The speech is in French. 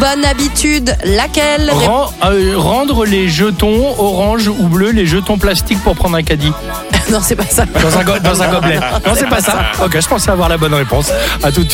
bonne habitude, laquelle? Rendre les jetons orange ou bleu, les jetons plastiques pour prendre un caddie. Non, c'est pas ça. Dans un gobelet. Non, c'est pas ça. Ok, je pensais avoir la bonne réponse. À tout de suite.